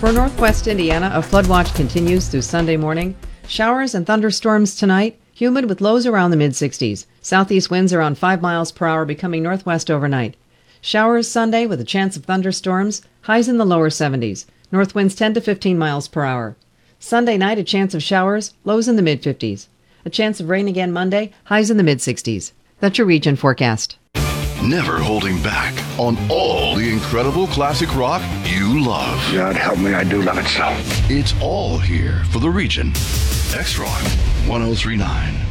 For Northwest Indiana, a flood watch continues through Sunday morning. Showers and thunderstorms tonight, humid with lows around the mid-60s. Southeast winds around 5 miles per hour, becoming northwest overnight. Showers Sunday with a chance of thunderstorms, highs in the lower 70s. North winds 10 to 15 miles per hour. Sunday night, a chance of showers, lows in the mid-50s. A chance of rain again Monday, highs in the mid-60s. That's your region forecast. Never holding back on all the incredible classic rock you love. God help me, I do love it so. It's all here for the region. X-Rock 1039.